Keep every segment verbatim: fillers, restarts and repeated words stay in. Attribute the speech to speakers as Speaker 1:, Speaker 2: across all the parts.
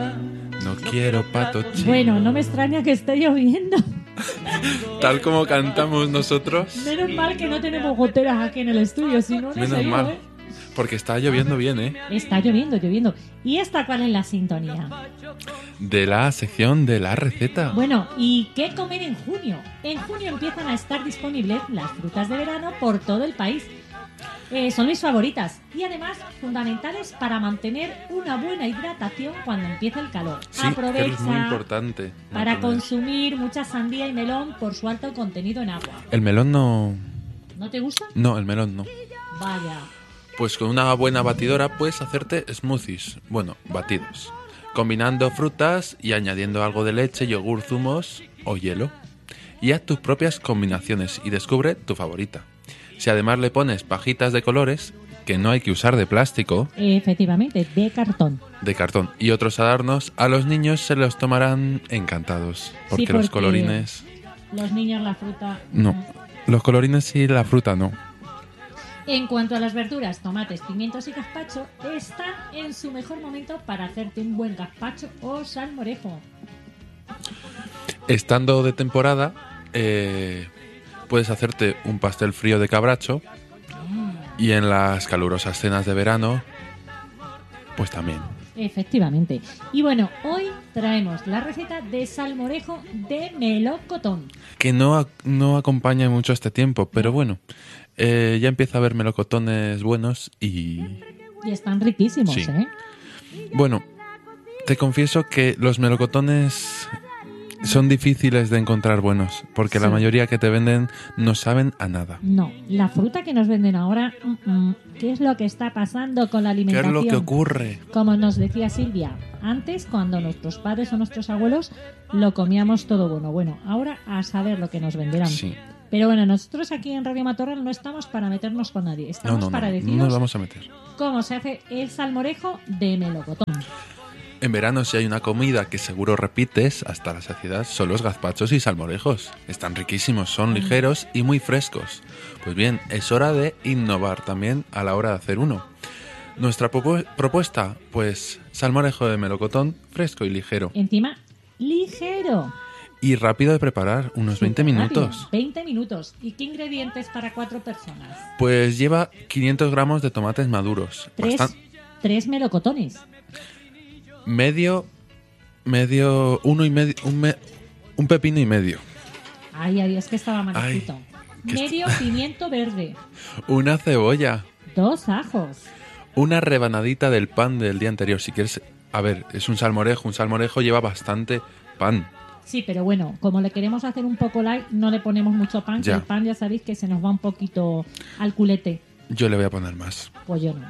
Speaker 1: No quiero pato chino.
Speaker 2: Bueno, no me extraña que esté lloviendo.
Speaker 1: Tal como cantamos nosotros.
Speaker 2: Menos mal que no tenemos goteras aquí en el estudio, si no, no
Speaker 1: Menos
Speaker 2: sé yo,
Speaker 1: mal.
Speaker 2: ¿eh?
Speaker 1: Porque está lloviendo bien, ¿eh?
Speaker 2: Está lloviendo, lloviendo. ¿Y esta cuál es la sintonía?
Speaker 1: De la sección de la receta.
Speaker 2: Bueno, ¿y qué comer en junio? En junio empiezan a estar disponibles las frutas de verano por todo el país. Eh, son mis favoritas y además fundamentales para mantener una buena hidratación cuando empieza el calor.
Speaker 1: Sí,
Speaker 2: Aprovecha
Speaker 1: que es muy importante.
Speaker 2: para
Speaker 1: mantener.
Speaker 2: consumir mucha sandía y melón por su alto contenido en agua.
Speaker 1: El melón no...
Speaker 2: ¿No te gusta?
Speaker 1: No, el melón no.
Speaker 2: Vaya.
Speaker 1: Pues con una buena batidora puedes hacerte smoothies, bueno, batidos, combinando frutas y añadiendo algo de leche, yogur, zumos o hielo. Y haz tus propias combinaciones y descubre tu favorita. Si además le pones pajitas de colores, que no hay que usar de plástico,
Speaker 2: Efectivamente, de cartón.
Speaker 1: de cartón, y otros adornos, a los niños se los tomarán encantados. Porque,
Speaker 2: Sí,
Speaker 1: los
Speaker 2: porque
Speaker 1: colorines...
Speaker 2: Los niños la fruta...
Speaker 1: No, los colorines y la fruta no.
Speaker 2: En cuanto a las verduras, tomates, pimientos y gazpacho, están en su mejor momento para hacerte un buen gazpacho o salmorejo.
Speaker 1: Estando de temporada, eh, puedes hacerte un pastel frío de cabracho y en las calurosas cenas de verano, pues también.
Speaker 2: Efectivamente. Y bueno, hoy traemos la receta de salmorejo de melocotón.
Speaker 1: Que no, ac- no acompaña mucho este tiempo, pero bueno, eh, ya empieza a haber melocotones buenos y...
Speaker 2: Y están riquísimos,
Speaker 1: Sí.
Speaker 2: ¿eh?
Speaker 1: Bueno, te confieso que los melocotones son difíciles de encontrar buenos, porque la
Speaker 2: Sí.
Speaker 1: mayoría que te venden no saben a nada.
Speaker 2: No, la fruta que nos venden ahora, mm, mm, ¿qué es lo que está pasando con la
Speaker 1: ¿Qué es
Speaker 2: alimentación?
Speaker 1: lo que ocurre?
Speaker 2: Como nos decía Silvia, antes cuando nuestros padres o nuestros abuelos lo comíamos todo bueno. Bueno, ahora a saber lo que nos venderán.
Speaker 1: Sí.
Speaker 2: Pero bueno, nosotros aquí en Radio Matorral no estamos para meternos con nadie.
Speaker 1: No,
Speaker 2: Estamos
Speaker 1: no, no,
Speaker 2: para
Speaker 1: no
Speaker 2: deciros
Speaker 1: nos vamos a meter.
Speaker 2: cómo se hace el salmorejo de melocotón.
Speaker 1: En verano, si hay una comida que seguro repites hasta la saciedad, son los gazpachos y salmorejos. Están riquísimos, son ligeros y muy frescos. Pues bien, es hora de innovar también a la hora de hacer uno. Nuestra propu- propuesta, pues salmorejo de melocotón fresco y ligero.
Speaker 2: Encima, ligero.
Speaker 1: Y rápido de preparar, unos veinte
Speaker 2: Superrápido.
Speaker 1: minutos.
Speaker 2: veinte minutos. ¿Y qué ingredientes para cuatro personas?
Speaker 1: Pues lleva quinientos gramos de tomates maduros.
Speaker 2: Tres,
Speaker 1: Bastan-
Speaker 2: tres melocotones.
Speaker 1: medio, medio, uno y medio, un, me- un pepino y medio.
Speaker 2: Ay, ay, es que estaba mal
Speaker 1: Ay,
Speaker 2: escrito.
Speaker 1: que
Speaker 2: Medio pimiento verde.
Speaker 1: Una cebolla.
Speaker 2: Dos ajos.
Speaker 1: Una rebanadita del pan del día anterior. Si quieres, a ver, es un salmorejo. Un salmorejo lleva bastante pan.
Speaker 2: Sí, pero bueno, como le queremos hacer un poco light, no le ponemos mucho pan,
Speaker 1: Ya.
Speaker 2: que el pan ya sabéis que se nos va un poquito al culete.
Speaker 1: Yo le voy a poner más.
Speaker 2: Pues yo no.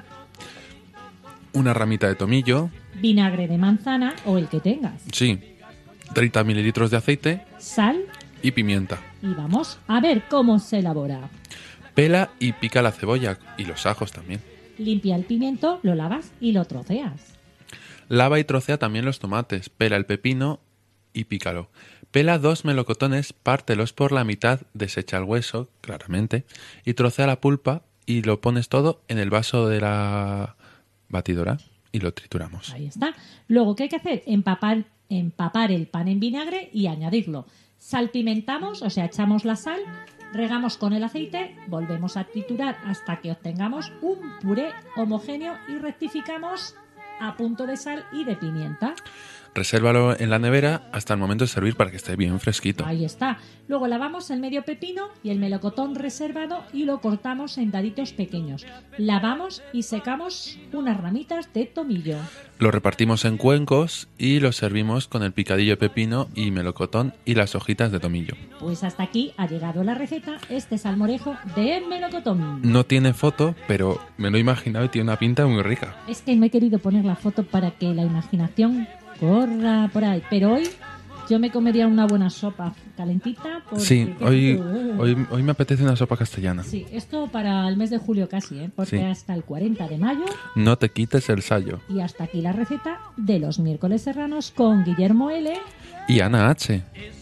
Speaker 1: Una ramita de tomillo.
Speaker 2: Vinagre de manzana o el que tengas.
Speaker 1: Sí. treinta mililitros de aceite
Speaker 2: Sal
Speaker 1: y pimienta.
Speaker 2: y vamos a ver cómo se elabora.
Speaker 1: Pela y pica la cebolla y los ajos también.
Speaker 2: Limpia el pimiento, lo lavas y lo troceas.
Speaker 1: Lava y trocea también los tomates. Pela el pepino y pícalo. Pela dos melocotones, pártelos por la mitad, desecha el hueso, claramente, y trocea la pulpa y lo pones todo en el vaso de la batidora y lo trituramos.
Speaker 2: Ahí está. Luego, ¿qué hay que hacer? Empapar, empapar el pan en vinagre y añadirlo. Salpimentamos, o sea, echamos la sal, regamos con el aceite, volvemos a triturar hasta que obtengamos un puré homogéneo y rectificamos a punto de sal y de pimienta.
Speaker 1: Resérvalo en la nevera hasta el momento de servir para que esté bien fresquito.
Speaker 2: Ahí está. Luego lavamos el medio pepino y el melocotón reservado y lo cortamos en daditos pequeños. Lavamos y secamos unas ramitas de tomillo.
Speaker 1: Lo repartimos en cuencos y lo servimos con el picadillo de pepino y melocotón y las hojitas de tomillo.
Speaker 2: Pues hasta aquí ha llegado la receta, este salmorejo de melocotón.
Speaker 1: No tiene foto, pero me lo he imaginado y tiene una pinta muy rica.
Speaker 2: Es que me he querido poner la foto para que la imaginación corra por ahí. Pero hoy yo me comería una buena sopa calentita. Porque
Speaker 1: Sí,
Speaker 2: qué
Speaker 1: hoy,
Speaker 2: rico.
Speaker 1: hoy, hoy me apetece una sopa castellana.
Speaker 2: Sí, esto para el mes de julio casi, ¿eh? Porque
Speaker 1: Sí.
Speaker 2: hasta el cuarenta de mayo.
Speaker 1: No te quites el sayo.
Speaker 2: Y hasta aquí la receta de los miércoles serranos con Guillermo L.
Speaker 1: Y Ana H.